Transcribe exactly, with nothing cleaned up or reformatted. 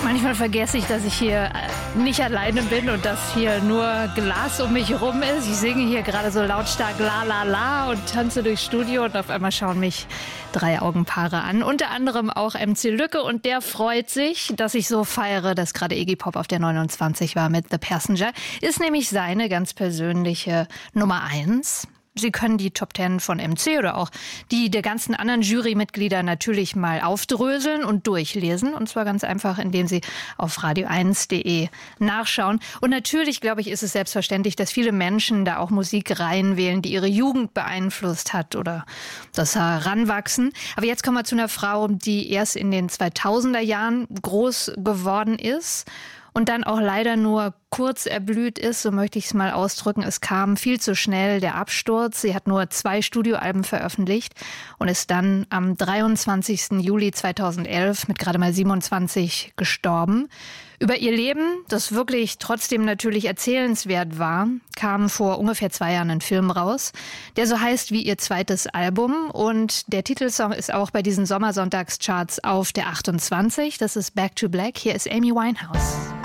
Manchmal vergesse ich, dass ich hier nicht alleine bin und dass hier nur Glas um mich rum ist. Ich singe hier gerade so lautstark La La La und tanze durchs Studio und auf einmal schauen mich drei Augenpaare an. Unter anderem auch M C Lücke und der freut sich, dass ich so feiere, dass gerade Iggy Pop auf der neunundzwanzig war mit The Passenger. Ist nämlich seine ganz persönliche Nummer eins. Sie können die Top Ten von M C oder auch die der ganzen anderen Jurymitglieder natürlich mal aufdröseln und durchlesen. Und zwar ganz einfach, indem Sie auf radio eins punkt de nachschauen. Und natürlich, glaube ich, ist es selbstverständlich, dass viele Menschen da auch Musik reinwählen, die ihre Jugend beeinflusst hat oder das Heranwachsen. Aber jetzt kommen wir zu einer Frau, die erst in den zweitausender Jahren groß geworden ist. Und dann auch leider nur kurz erblüht ist, so möchte ich es mal ausdrücken. Es kam viel zu schnell der Absturz. Sie hat nur zwei Studioalben veröffentlicht und ist dann am dreiundzwanzigsten Juli zweitausendelf mit gerade mal siebenundzwanzig gestorben. Über ihr Leben, das wirklich trotzdem natürlich erzählenswert war, kam vor ungefähr zwei Jahren ein Film raus, der so heißt wie ihr zweites Album. Und der Titelsong ist auch bei diesen Sommersonntagscharts auf der achtundzwanzig. Das ist Back to Black. Hier ist Amy Winehouse.